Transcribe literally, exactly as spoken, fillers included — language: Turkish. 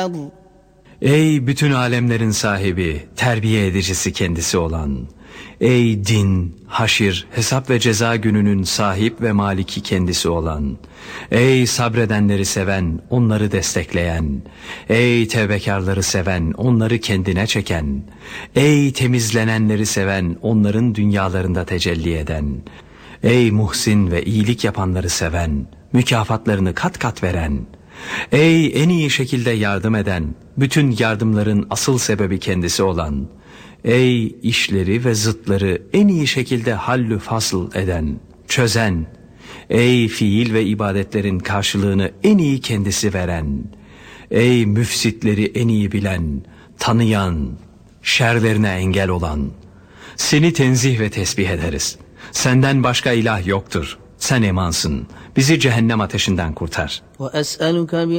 القهار. Ey bütün alemlerin sahibi, terbiye edicisi kendisi olan, ey din, haşir, hesap ve ceza gününün sahip ve maliki kendisi olan, ey sabredenleri seven, onları destekleyen, ey tevbekarları seven, onları kendine çeken, ey temizlenenleri seven, onların dünyalarında tecelli eden, ey muhsin ve iyilik yapanları seven, mükafatlarını kat kat veren, ey en iyi şekilde yardım eden, bütün yardımların asıl sebebi kendisi olan, ey işleri ve zıtları en iyi şekilde hallü fasıl eden, çözen, ey fiil ve ibadetlerin karşılığını en iyi kendisi veren, ey müfsitleri en iyi bilen, tanıyan, şerlerine engel olan, seni tenzih ve tesbih ederiz. Senden başka ilah yoktur. Sen emansın. Bizi cehennem ateşinden kurtar. وأسألك